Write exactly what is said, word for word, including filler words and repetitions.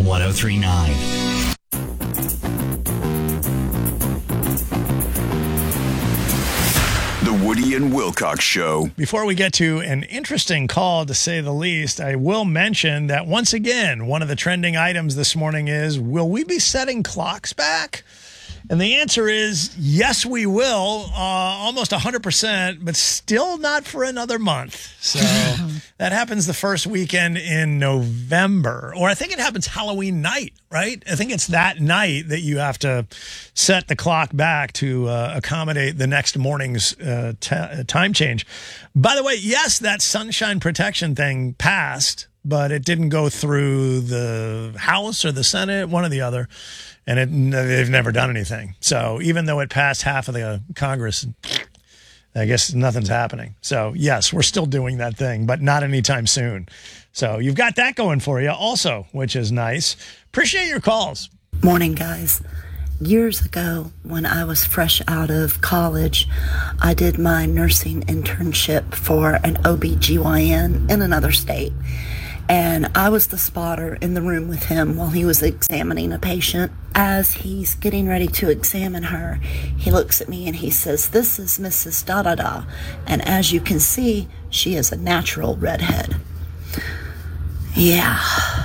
one oh three point nine. The Woody and Wilcox Show. Before we get to an interesting call, to say the least, I will mention that once again, one of the trending items this morning is, will we be setting clocks back? And the answer is yes, we will, uh, almost one hundred percent, but still not for another month. So that happens the first weekend in November, or I think it happens Halloween night, right? I think it's that night that you have to set the clock back to uh, accommodate the next morning's uh, t- time change. By the way, yes, that sunshine protection thing passed, but it didn't go through the House or the Senate, one or the other. And it, they've never done anything. So even though it passed half of the Congress, I guess nothing's happening. So, yes, we're still doing that thing, but not anytime soon. So you've got that going for you also, which is nice. Appreciate your calls. Morning, guys. Years ago, when I was fresh out of college, I did my nursing internship for an O B G Y N in another state. And I was the spotter in the room with him while he was examining a patient. As he's getting ready to examine her, he looks at me and he says, "This is Missus Da-da-da." And as you can see, she is a natural redhead. Yeah.